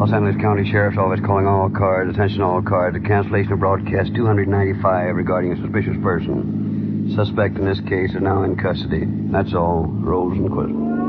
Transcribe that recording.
Los Angeles County Sheriff's Office calling all cars. Attention all cars. The cancellation of broadcast 295 regarding a suspicious person. Suspect in this case is now in custody. That's all. Rosenquist.